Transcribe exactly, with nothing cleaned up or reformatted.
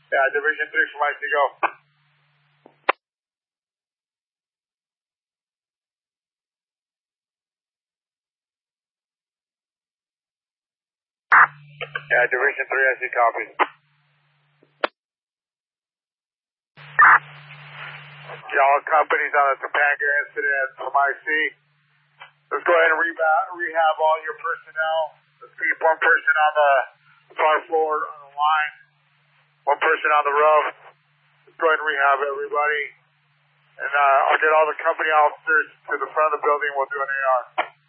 Yeah, Division three from I C, go. Yeah, Division three, I C, copy. Y'all companies on the Topanga incident from I C. Let's go ahead and rehab, rehab all your personnel. Let's keep one person on the far forward on the line, one person on the roof. Let's go ahead and rehab everybody. And uh, I'll get all the company officers to the front of the building. We'll do an A R.